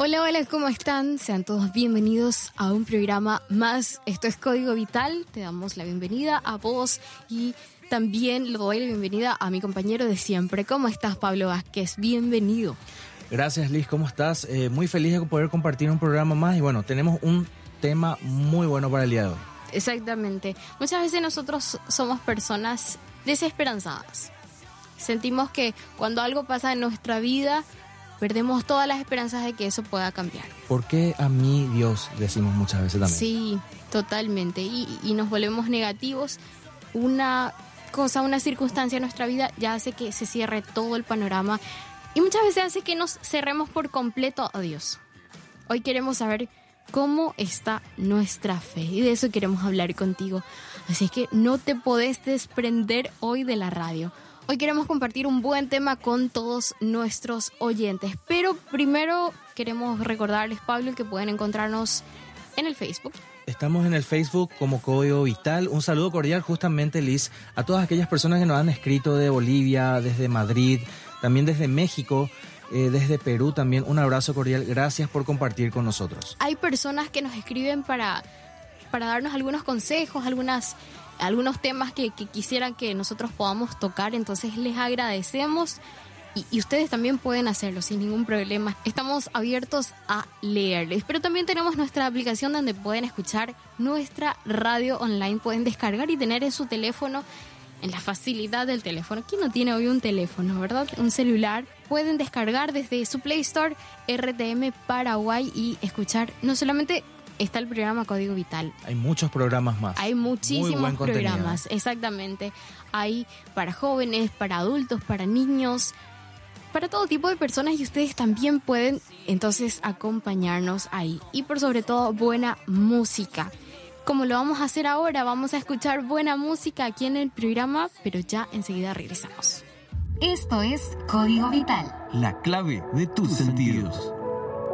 Hola, hola, ¿cómo están? Sean todos bienvenidos a un programa más. Esto es Código Vital. Te damos la bienvenida a vos y también le doy la bienvenida a mi compañero de siempre. ¿Cómo estás, Pablo Vázquez? Bienvenido. Gracias, Liz. ¿Cómo estás? Muy feliz de poder compartir un programa más y bueno, tenemos un tema muy bueno para el día de hoy. Exactamente. Muchas veces nosotros somos personas desesperanzadas. Sentimos que cuando algo pasa en nuestra vida, perdemos todas las esperanzas de que eso pueda cambiar. ¿Por qué a mí Dios? Decimos muchas veces también. Sí, totalmente. Y nos volvemos negativos. Una cosa, una circunstancia en nuestra vida ya hace que se cierre todo el panorama. Y muchas veces hace que nos cerremos por completo a Dios. Hoy queremos saber cómo está nuestra fe. Y de eso queremos hablar contigo. Así que no te podés desprender hoy de la radio. Hoy queremos compartir un buen tema con todos nuestros oyentes, pero primero queremos recordarles, Pablo, que pueden encontrarnos en el Facebook. Estamos en el Facebook como Código Vital. Un saludo cordial justamente, Liz, a todas aquellas personas que nos han escrito de Bolivia, desde Madrid, también desde México, desde Perú también. Un abrazo cordial. Gracias por compartir con nosotros. Hay personas que nos escriben para darnos algunos consejos, algunos temas que quisieran que nosotros podamos tocar, entonces les agradecemos y ustedes también pueden hacerlo sin ningún problema. Estamos abiertos a leerles, pero también tenemos nuestra aplicación donde pueden escuchar nuestra radio online, pueden descargar y tener en su teléfono, en la facilidad del teléfono. ¿Quién no tiene hoy un teléfono, verdad? Un celular. Pueden descargar desde su Play Store RTM Paraguay y escuchar no solamente... Está el programa Código Vital. Hay muchos programas más. Hay muchísimos programas, exactamente. Hay para jóvenes, para adultos, para niños, para todo tipo de personas y ustedes también pueden entonces acompañarnos ahí. Y por sobre todo, buena música. Como lo vamos a hacer ahora, vamos a escuchar buena música aquí en el programa, pero ya enseguida regresamos. Esto es Código Vital. La clave de tus sentidos.